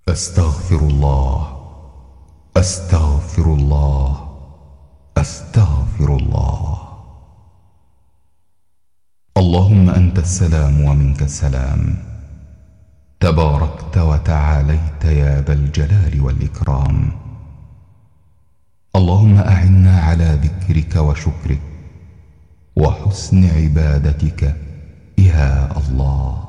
أستغفر الله، أستغفر الله، أستغفر الله. اللهم أنت السلام ومنك السلام، تباركت وتعاليت يا ذا الجلال والإكرام. اللهم أعنا على ذكرك وشكرك وحسن عبادتك يا الله.